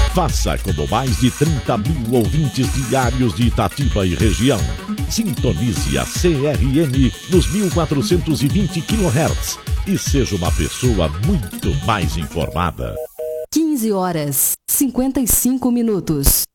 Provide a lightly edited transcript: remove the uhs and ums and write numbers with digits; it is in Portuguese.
Faça como mais de 30 mil ouvintes diários de Itatiba e região. Sintonize a CRM nos 1420 kHz e seja uma pessoa muito mais informada. 15 horas, 55 minutos.